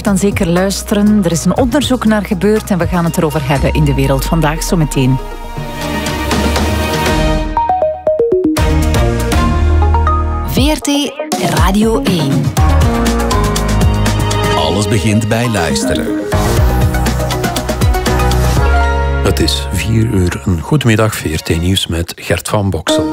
dan zeker luisteren. Er is een onderzoek naar gebeurd en we gaan het erover hebben in De Wereld Vandaag zometeen. VRT Radio 1. Alles begint bij luisteren. Het is 4:00. Een goedemiddag, VRT Nieuws met Gert van Boksel.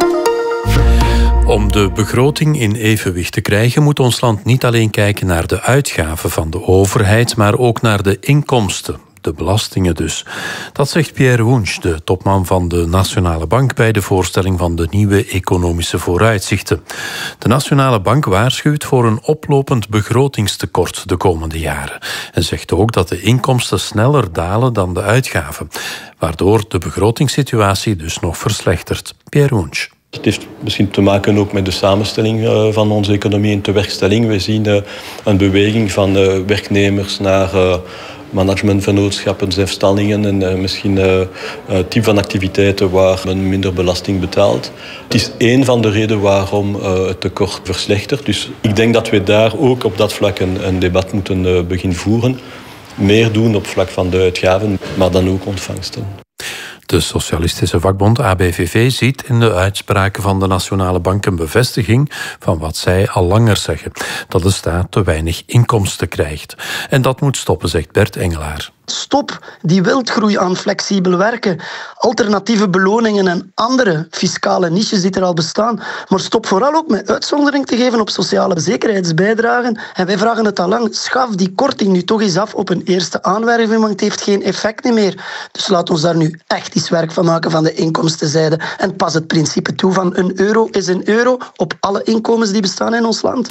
Om de begroting in evenwicht te krijgen moet ons land niet alleen kijken naar de uitgaven van de overheid, maar ook naar de inkomsten. De belastingen dus. Dat zegt Pierre Wunsch, de topman van de Nationale Bank, bij de voorstelling van de nieuwe economische vooruitzichten. De Nationale Bank waarschuwt voor een oplopend begrotingstekort de komende jaren. En zegt ook dat de inkomsten sneller dalen dan de uitgaven, waardoor de begrotingssituatie dus nog verslechtert. Pierre Wunsch. Het heeft misschien te maken ook met de samenstelling van onze economie en tewerkstelling. We zien een beweging van werknemers naar managementvennootschappen, zelfstandigen en misschien type van activiteiten waar men minder belasting betaalt. Het is één van de redenen waarom het tekort verslechtert. Dus ik denk dat we daar ook op dat vlak een debat moeten beginnen voeren. Meer doen op vlak van de uitgaven, maar dan ook ontvangsten. De socialistische vakbond ABVV ziet in de uitspraken van de Nationale Bank een bevestiging van wat zij al langer zeggen: dat de staat te weinig inkomsten krijgt. En dat moet stoppen, zegt Bert Engelaar. Stop die wildgroei aan flexibel werken, alternatieve beloningen en andere fiscale niches die er al bestaan. Maar stop vooral ook met uitzondering te geven op sociale zekerheidsbijdragen. En wij vragen het al lang, schaf die korting nu toch eens af op een eerste aanwerving, want het heeft geen effect meer. Dus laat ons daar nu echt iets werk van maken van de inkomstenzijde. En pas het principe toe van €1 is €1 op alle inkomens die bestaan in ons land.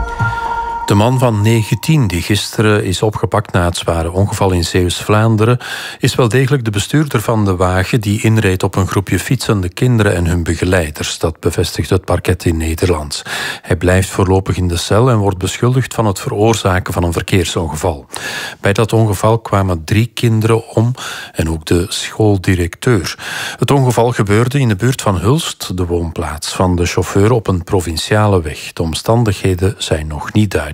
De man van 19, die gisteren is opgepakt na het zware ongeval in Zeeuws-Vlaanderen, is wel degelijk de bestuurder van de wagen die inreed op een groepje fietsende kinderen en hun begeleiders. Dat bevestigt het parket in Nederland. Hij blijft voorlopig in de cel en wordt beschuldigd van het veroorzaken van een verkeersongeval. Bij dat ongeval kwamen 3 kinderen om en ook de schooldirecteur. Het ongeval gebeurde in de buurt van Hulst, de woonplaats van de chauffeur op een provinciale weg. De omstandigheden zijn nog niet duidelijk.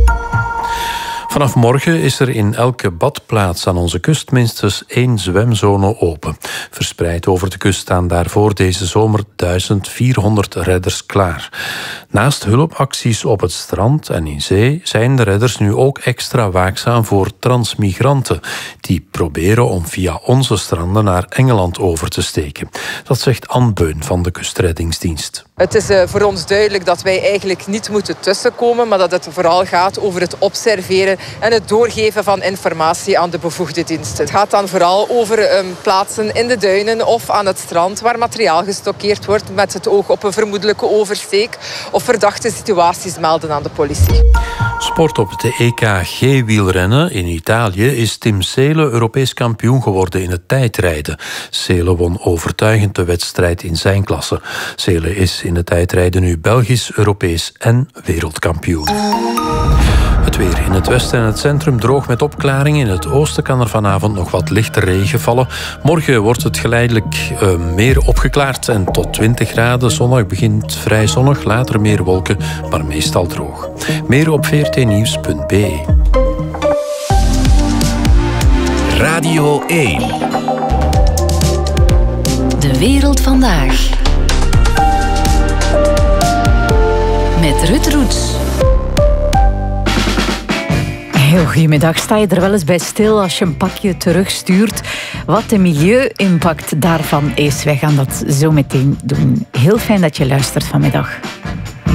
Vanaf morgen is er in elke badplaats aan onze kust minstens 1 zwemzone open. Verspreid over de kust staan daarvoor deze zomer 1400 redders klaar. Naast hulpacties op het strand en in zee zijn de redders nu ook extra waakzaam voor transmigranten die proberen om via onze stranden naar Engeland over te steken. Dat zegt Anne Beun van de Kustreddingsdienst. Het is voor ons duidelijk dat wij eigenlijk niet moeten tussenkomen, maar dat het vooral gaat over het observeren en het doorgeven van informatie aan de bevoegde dienst. Het gaat dan vooral over plaatsen in de duinen of aan het strand waar materiaal gestockeerd wordt met het oog op een vermoedelijke oversteek of verdachte situaties melden aan de politie. Sport op de EK-G-wielrennen in Italië is Tim Seele Europees kampioen geworden in het tijdrijden. Seele won overtuigend de wedstrijd in zijn klasse. Seele is in het tijdrijden nu Belgisch, Europees en wereldkampioen. Het weer in het westen en het centrum droog met opklaringen. In het oosten kan er vanavond nog wat lichte regen vallen. Morgen wordt het geleidelijk meer opgeklaard en tot 20 graden. Zondag begint vrij zonnig, later meer wolken, maar meestal droog. Meer op vrtnieuws.be. Radio 1. De Wereld Vandaag. Met Ruud Roets. Heel goedemiddag. Sta je er wel eens bij stil als je een pakje terugstuurt? Wat de milieu-impact daarvan is. Wij gaan dat zo meteen doen. Heel fijn dat je luistert vanmiddag.